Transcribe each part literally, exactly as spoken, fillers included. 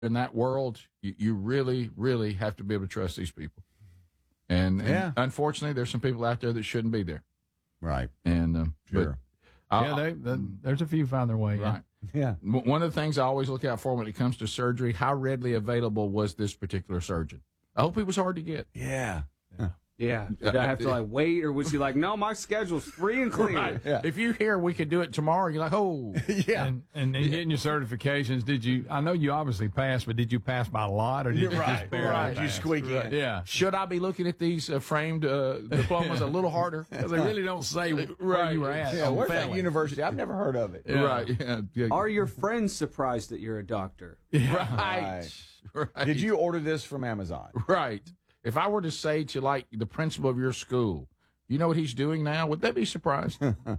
in that world, you, you really, really have to be able to trust these people. And, Yeah. and unfortunately, there's some people out there that shouldn't be there. Right. And um, Sure. But, Yeah, they, they, there's a few found their way. right. Yeah. M- One of the things I always look out for when it comes to surgery, how readily available was this particular surgeon? I hope he was hard to get. Yeah. Yeah. Did I have to like wait, or was he like, no, my schedule's free and clear? Right. Yeah. If you hear we could do it tomorrow, you're like, oh. Yeah. And, and, and getting your certifications, did you? I know you obviously passed, but did you pass by a lot, or did You're you right. just barely Right. You pass? squeak in. Yeah, Should I be looking at these uh, framed uh, diplomas a little harder? they really don't say where Right. you were at. Yeah, on where's felony. that university? I've never heard of it. Yeah. Right. Yeah. Yeah. Are your friends surprised that you're a doctor? Right. Right. Did you order this from Amazon? Right. If I were to say to, like, the principal of your school, you know what he's doing now? Would they be surprised?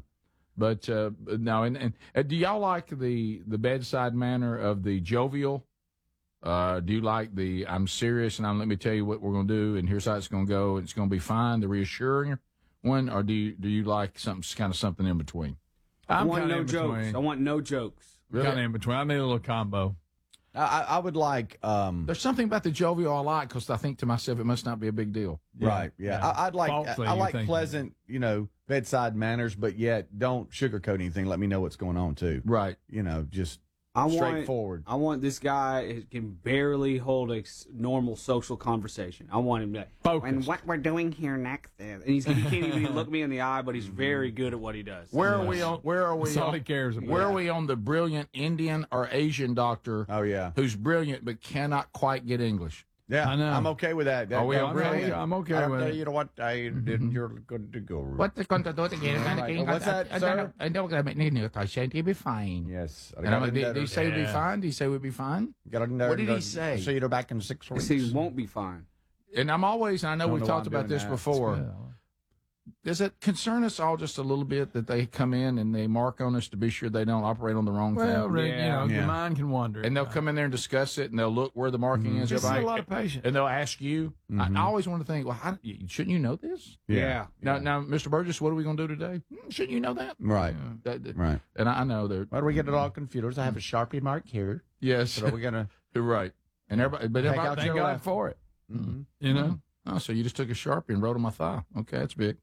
But uh, no, and, and uh, do y'all like the, the bedside manner of the jovial? Uh, do you like the I'm serious and I'm let me tell you what we're going to do and here's how it's going to go and it's going to be fine, the reassuring one, or do you do you like something kind of something in between? I I'm want kinda no in jokes. between. I want no jokes. Really? Kind of in between. I need a little combo. I, I would like, um, There's something about the jovial I like because I think to myself it must not be a big deal. right, yeah. yeah. I, I'd like, Falsely, I you like think. pleasant, you know, bedside manners, but yet don't sugarcoat anything. Let me know what's going on too. Right. You know, just I want, straightforward. I want this guy who can barely hold a s- normal social conversation. I want him to Focused. And what we're doing here next is, and he's, he can't even look me in the eye, but he's very good at what he does. Where are we on? Where are we? That's all on, he cares about. Where are we on the brilliant Indian or Asian doctor Oh yeah, who's brilliant but cannot quite get English? yeah. I know. I'm okay with that. that Are we that on really- that? I'm okay I with tell it. You know what? I didn't. You're good to go. What the going to do again? Right. What's that, sir? I don't get me. I said he'll be fine. Yes. And I'm like, did, did he say we'd be Yeah. fine? Did he say we'd be fine? What did he say? See you back in six He weeks. said he won't be fine. And I'm always, and I know Don't we've know talked why I'm about doing this that. before. Yeah. Does it concern us all just a little bit that they come in and they mark on us to be sure they don't operate on the wrong Well, thing? Rick, Yeah. you know, Yeah. your mind can wander. And they'll come in there and discuss it, and they'll look where the marking is. Just Everybody- a lot of patience. And they'll ask you. Mhm. I, I always want to think, well, how, shouldn't you know this? Yeah. Now, now, Mister Burgess, what are we going to do today? Hmm, Shouldn't you know that? Right. That- that- Right. And I, I know they're Why do we get it all confused? I have a Sharpie mark here. yes, So are we gonna? you're right. And everybody, but Take everybody, out Thank your God left. for it. Mhm. You know? oh, so you just took a Sharpie and wrote on my thigh? Okay, that's big.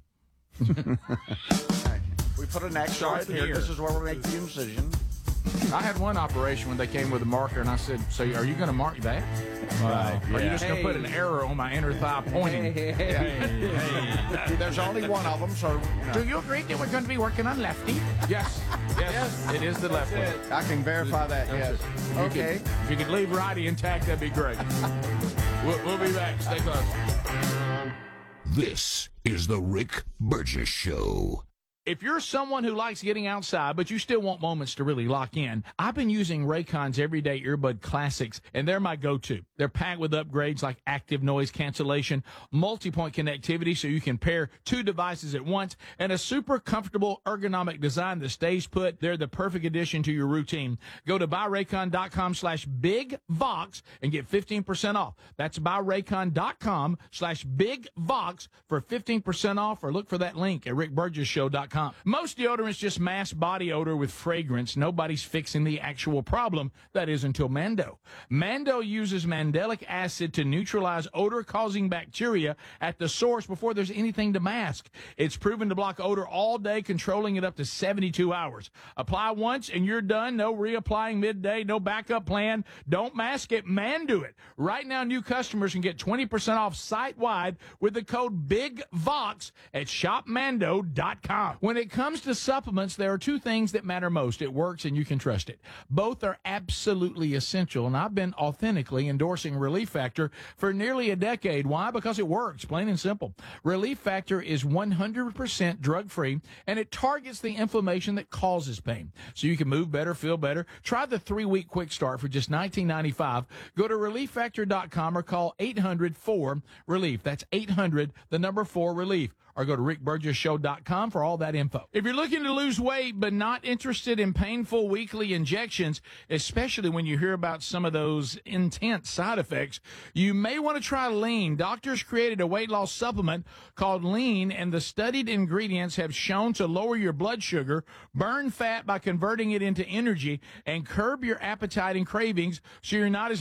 We put an X right here. here. This is where we make the incision. I had one operation when they came with a marker, and I said, "So, are you going to mark that? Right. Or are you Yeah. just going to put an arrow on my inner thigh pointing?" There's only one of them, so you know. Do you agree that we're going to be working on lefty? Yes, yes, it is the left one. I can verify that. Yes. If you Okay. could- if you could leave righty intact, that'd be great. we'll, we'll be back. Stay close. This is the Rick Burgess Show. If you're someone who likes getting outside, but you still want moments to really lock in, I've been using Raycon's Everyday Earbud Classics, and they're my go-to. They're packed with upgrades like active noise cancellation, multi-point connectivity so you can pair two devices at once, and a super comfortable ergonomic design that stays put. They're the perfect addition to your routine. Go to buyraycon.com slash bigvox and get fifteen percent off. That's buyraycon.com slash bigvox for fifteen percent off, or look for that link at rick burgess show dot com. Most deodorants just mask body odor with fragrance. Nobody's fixing the actual problem. That is until Mando. Mando uses mandelic acid to neutralize odor-causing bacteria at the source before there's anything to mask. It's proven to block odor all day, controlling it up to seventy-two hours. Apply once and you're done. No reapplying midday, no backup plan. Don't mask it, Mando it. Right now, new customers can get twenty percent off site-wide with the code BIGVOX at shop mando dot com. When it comes to supplements, there are two things that matter most. It works and you can trust it. Both are absolutely essential, and I've been authentically endorsing Relief Factor for nearly a decade. Why? Because it works, plain and simple. Relief Factor is one hundred percent drug-free, and it targets the inflammation that causes pain. So you can move better, feel better. Try the three-week quick start for just nineteen ninety-five. Go to relief factor dot com or call eight hundred four relief. That's eight hundred, the number four relief. or go to rick burgess show dot com for all that info. If you're looking to lose weight but not interested in painful weekly injections, especially when you hear about some of those intense side effects, you may want to try Lean. Doctors created a weight loss supplement called Lean, and the studied ingredients have shown to lower your blood sugar, burn fat by converting it into energy, and curb your appetite and cravings so you're not as